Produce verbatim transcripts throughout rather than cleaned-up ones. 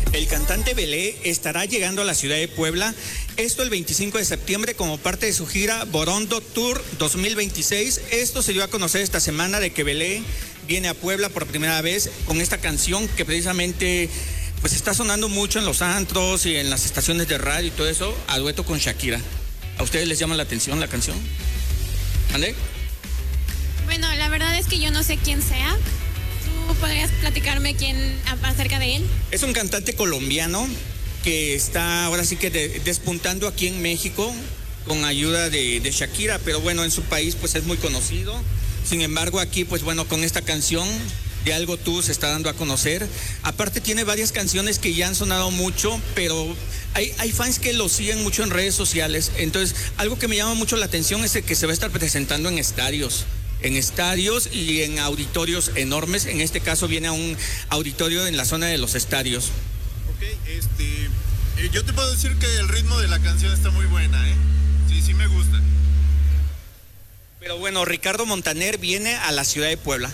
El cantante Belé estará llegando a la ciudad de Puebla, esto el veinticinco de septiembre como parte de su gira Borondo Tour dos mil veintiséis. Esto se dio a conocer esta semana de que Belé viene a Puebla por primera vez con esta canción que precisamente pues está sonando mucho en los antros y en las estaciones de radio y todo eso, a dueto con Shakira. ¿A ustedes les llama la atención la canción? ¿Ande? Bueno, la verdad es que yo no sé quién sea. ¿Tú podrías platicarme quién acerca de él? Es un cantante colombiano que está ahora sí que de, despuntando aquí en México con ayuda de, de Shakira, pero bueno, en su país pues es muy conocido. Sin embargo, aquí pues bueno, con esta canción de Algo Tú se está dando a conocer. Aparte tiene varias canciones que ya han sonado mucho, pero hay, hay fans que lo siguen mucho en redes sociales. Entonces, algo que me llama mucho la atención es el que se va a estar presentando en estadios. en estadios y en auditorios enormes. En este caso viene a un auditorio en la zona de los estadios. Ok, este, eh, yo te puedo decir que el ritmo de la canción está muy buena, ¿eh? Sí, sí me gusta. Pero bueno, Ricardo Montaner viene a la ciudad de Puebla.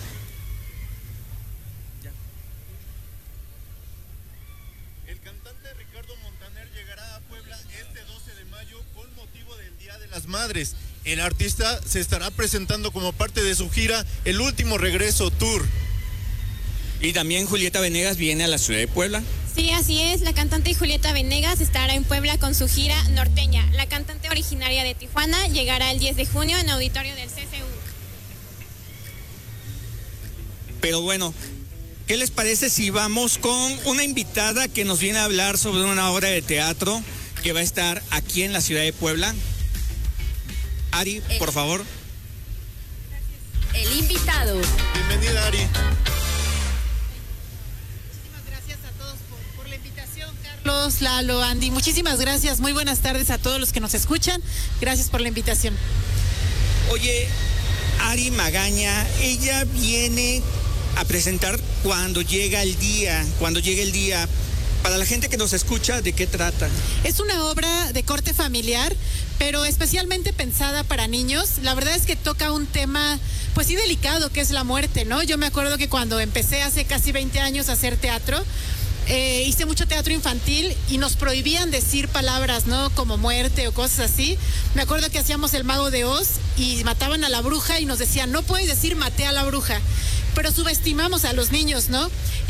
El cantante Ricardo Montaner llegará a Puebla este doce de mayo con motivo del Día de las Madres. El artista se estará presentando como parte de su gira El Último Regreso Tour. Y también Julieta Venegas viene a la ciudad de Puebla. Sí, así es. La cantante Julieta Venegas estará en Puebla con su gira norteña. La cantante originaria de Tijuana llegará el diez de junio en auditorio del C C U. Pero bueno, ¿qué les parece si vamos con una invitada que nos viene a hablar sobre una obra de teatro que va a estar aquí en la ciudad de Puebla? Ari, el, por favor. El invitado. Bienvenida, Ari. Muchísimas gracias a todos por, por la invitación, Carlos, Lalo, Andy. Muchísimas gracias. Muy buenas tardes a todos los que nos escuchan. Gracias por la invitación. Oye, Ari Magaña, ella viene a presentar cuando llega el día, cuando llegue el día. Para la gente que nos escucha, ¿de qué trata? Es una obra de corte familiar, pero especialmente pensada para niños. La verdad es que toca un tema, pues sí, delicado, que es la muerte, ¿no? Yo me acuerdo que cuando empecé hace casi veinte años a hacer teatro, eh, hice mucho teatro infantil y nos prohibían decir palabras, ¿no? Como muerte o cosas así. Me acuerdo que hacíamos El Mago de Oz y mataban a la bruja y nos decían, no puedes decir maté a la bruja, pero subestimamos a los niños, ¿no?